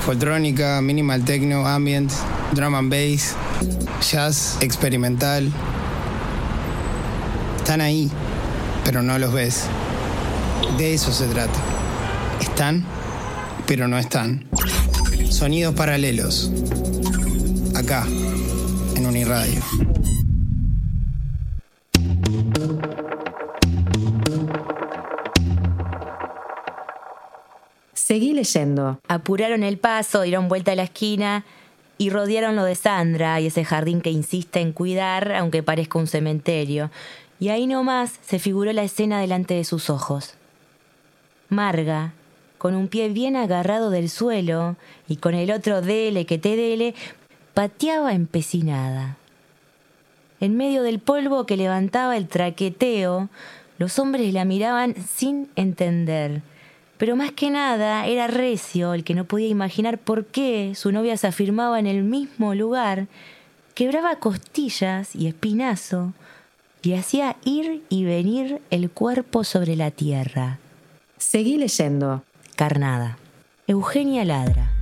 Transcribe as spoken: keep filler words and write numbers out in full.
Foltrónica, minimal techno, ambient, drum and bass, jazz, experimental. Están ahí, pero no los ves. De eso se trata. Están, pero no están. Sonidos paralelos. Acá, en Uniradio. Seguí leyendo. Apuraron el paso, dieron vuelta a la esquina y rodearon lo de Sandra y ese jardín que insiste en cuidar, aunque parezca un cementerio. Y ahí nomás se figuró la escena delante de sus ojos. Marga, con un pie bien agarrado del suelo y con el otro dele que te dele, pateaba empecinada. En medio del polvo que levantaba el traqueteo, los hombres la miraban sin entender. Pero más que nada era Recio el que no podía imaginar por qué su novia se afirmaba en el mismo lugar, quebraba costillas y espinazo y hacía ir y venir el cuerpo sobre la tierra. Seguí leyendo. Carnada. Eugenia ladra.